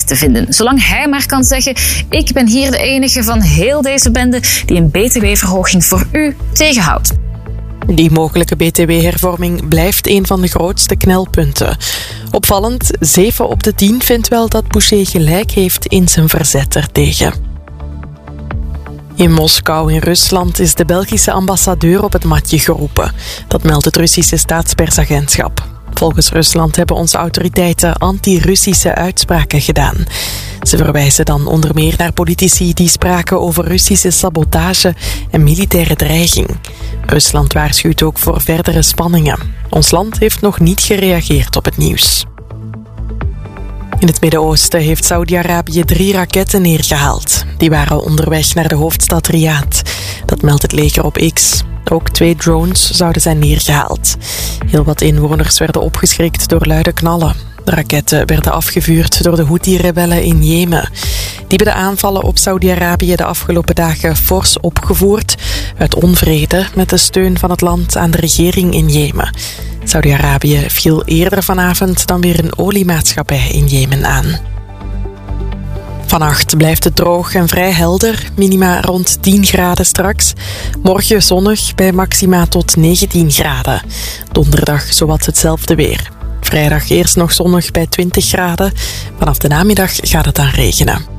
te vinden. Zolang hij maar kan zeggen, ik ben hier de enige van heel deze bende die een btw-verhoging voor u tegenhoudt. Die mogelijke btw-hervorming blijft een van de grootste knelpunten. Opvallend, 7 op de 10 vindt wel dat Boucher gelijk heeft in zijn verzet ertegen. In Moskou in Rusland is de Belgische ambassadeur op het matje geroepen. Dat meldt het Russische staatspersagentschap. Volgens Rusland hebben onze autoriteiten anti-Russische uitspraken gedaan. Ze verwijzen dan onder meer naar politici die spraken over Russische sabotage en militaire dreiging. Rusland waarschuwt ook voor verdere spanningen. Ons land heeft nog niet gereageerd op het nieuws. In het Midden-Oosten heeft Saudi-Arabië 3 raketten neergehaald. Die waren onderweg naar de hoofdstad Riyadh. Dat meldt het leger op X. Ook 2 drones zouden zijn neergehaald. Heel wat inwoners werden opgeschrikt door luide knallen. De raketten werden afgevuurd door de Houthi-rebellen in Jemen. Die hebben de aanvallen op Saudi-Arabië de afgelopen dagen fors opgevoerd uit onvrede met de steun van het land aan de regering in Jemen. Saudi-Arabië viel eerder vanavond dan weer een oliemaatschappij in Jemen aan. Vannacht blijft het droog en vrij helder, minima rond 10 graden straks. Morgen zonnig bij maxima tot 19 graden. Donderdag zowat hetzelfde weer. Vrijdag eerst nog zonnig bij 20 graden. Vanaf de namiddag gaat het dan regenen.